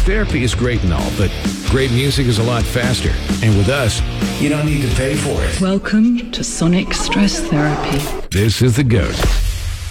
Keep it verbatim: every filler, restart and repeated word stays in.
Therapy is great and all, but great music is a lot faster. And with us, you don't need to pay for it. Welcome to Sonic Stress Therapy. This is The Goat.